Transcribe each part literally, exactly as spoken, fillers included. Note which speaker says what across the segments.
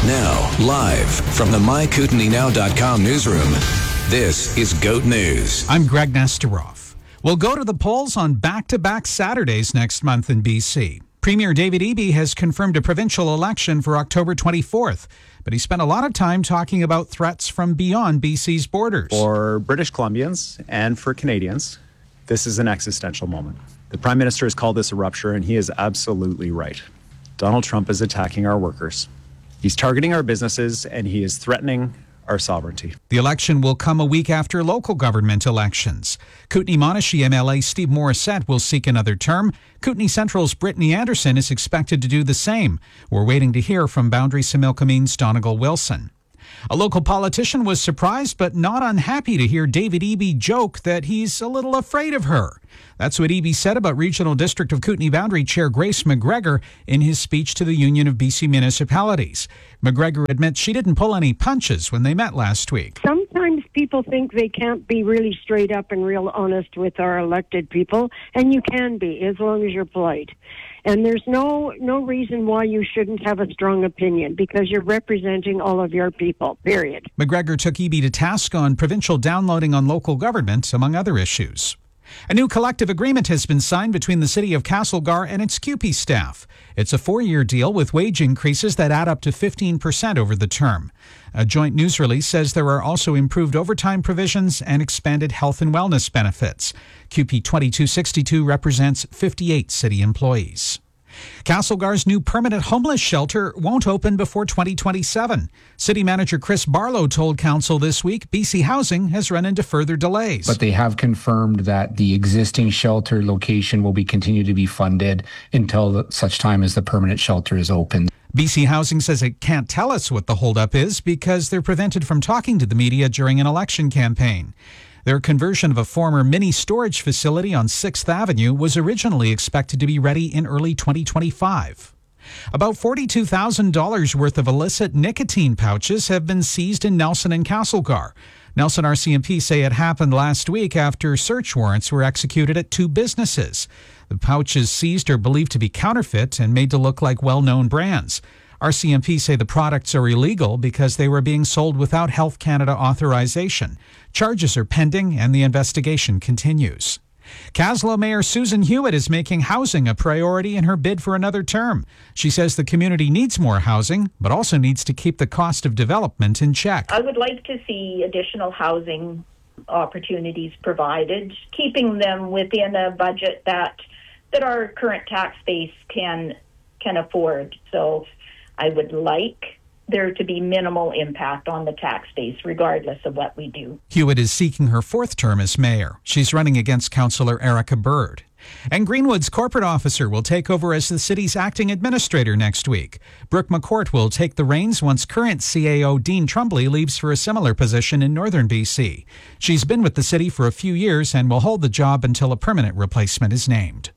Speaker 1: Now, live from the my kootenai now dot com newsroom, this is GOAT News.
Speaker 2: I'm Greg Nesteroff. We'll go to the polls on back-to-back Saturdays next month in B C. Premier David Eby has confirmed a provincial election for October twenty-fourth, but he spent a lot of time talking about threats from beyond B C's borders.
Speaker 3: For British Columbians and for Canadians, this is an existential moment. The Prime Minister has called this a rupture, and he is absolutely right. Donald Trump is attacking our workers. He's targeting our businesses, and he is threatening our sovereignty.
Speaker 2: The election will come a week after local government elections. Kootenay-Monashee M L A Steve Morissette will seek another term. Kootenay Central's Brittany Anderson is expected to do the same. We're waiting to hear from Boundary-Similkamine's Donegal Wilson. A local politician was surprised but not unhappy to hear David Eby joke that he's a little afraid of her. That's what Eby said about Regional District of Kootenay Boundary Chair Grace McGregor in his speech to the Union of B C Municipalities. McGregor admits she didn't pull any punches when they met last week.
Speaker 4: Sometimes people think they can't be really straight up and real honest with our elected people, and you can be as long as you're polite. And there's no no reason why you shouldn't have a strong opinion because you're representing all of your people, period.
Speaker 2: McGregor took Eby to task on provincial downloading on local government, among other issues. A new collective agreement has been signed between the City of Castlegar and its C U P E staff. It's a four-year deal with wage increases that add up to fifteen percent over the term. A joint news release says there are also improved overtime provisions and expanded health and wellness benefits. C U P E twenty-two sixty-two represents fifty-eight city employees. Castlegar's new permanent homeless shelter won't open before twenty twenty-seven. City Manager Chris Barlow told Council this week B C Housing has run into further delays.
Speaker 5: But they have confirmed that the existing shelter location will be continued to be funded until the, such time as the permanent shelter is open.
Speaker 2: B C Housing says it can't tell us what the holdup is because they're prevented from talking to the media during an election campaign. Their conversion of a former mini storage facility on sixth Avenue was originally expected to be ready in early twenty twenty-five. About forty-two thousand dollars worth of illicit nicotine pouches have been seized in Nelson and Castlegar. Nelson R C M P say it happened last week after search warrants were executed at two businesses. The pouches seized are believed to be counterfeit and made to look like well-known brands. R C M P say the products are illegal because they were being sold without Health Canada authorization. Charges are pending and the investigation continues. Caslow Mayor Susan Hewitt is making housing a priority in her bid for another term. She says the community needs more housing, but also needs to keep the cost of development in check.
Speaker 6: I would like to see additional housing opportunities provided, keeping them within a budget that that our current tax base can can afford. So I would like there to be minimal impact on the tax base, regardless of what we do.
Speaker 2: Hewitt is seeking her fourth term as mayor. She's running against Councillor Erica Bird. And Greenwood's corporate officer will take over as the city's acting administrator next week. Brooke McCourt will take the reins once current C A O Dean Trumbley leaves for a similar position in northern B C. She's been with the city for a few years and will hold the job until a permanent replacement is named.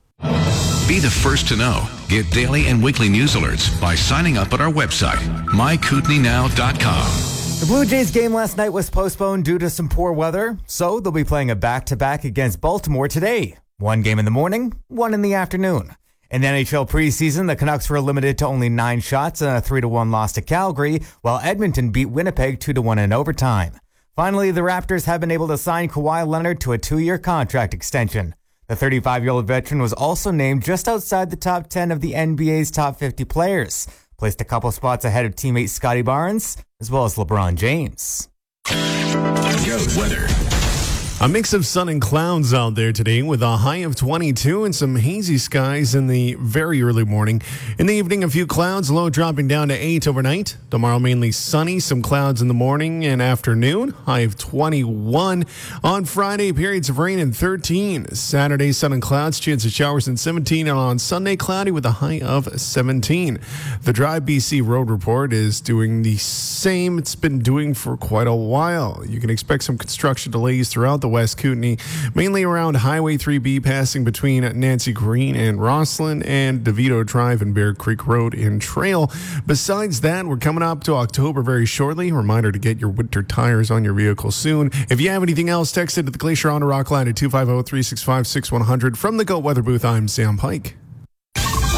Speaker 1: Be the first to know. Get daily and weekly news alerts by signing up at our website, my kootenai now dot com.
Speaker 7: The Blue Jays game last night was postponed due to some poor weather, so they'll be playing a back-to-back against Baltimore today. One game in the morning, one in the afternoon. In the N H L preseason, the Canucks were limited to only nine shots and a three to one loss to Calgary, while Edmonton beat Winnipeg two to one in overtime. Finally, the Raptors have been able to sign Kawhi Leonard to a two-year contract extension. The thirty-five-year-old veteran was also named just outside the top ten of the N B A's top fifty players, placed a couple spots ahead of teammate Scotty Barnes, as well as LeBron James.
Speaker 1: Goat weather.
Speaker 8: A mix of sun and clouds out there today with a high of twenty-two and some hazy skies in the very early morning. In the evening, a few clouds, low dropping down to eight overnight. Tomorrow, mainly sunny, some clouds in the morning and afternoon, high of twenty-one. On Friday, periods of rain and thirteen. Saturday, sun and clouds, chance of showers and seventeen. And on Sunday, cloudy with a high of seventeen. The Drive B C Road Report is doing the same it's been doing for quite a while. You can expect some construction delays throughout the West Kootenay, mainly around Highway three B passing between Nancy Green and Rosslyn and DeVito Drive and Bear Creek Road in Trail. Besides that, we're coming up to October very shortly. Reminder to get your winter tires on your vehicle soon. If you have anything else, text it to the Glacier on a Rock line at two five zero, three six five, six one zero zero. From the Goat Weather Booth, I'm Sam Pike.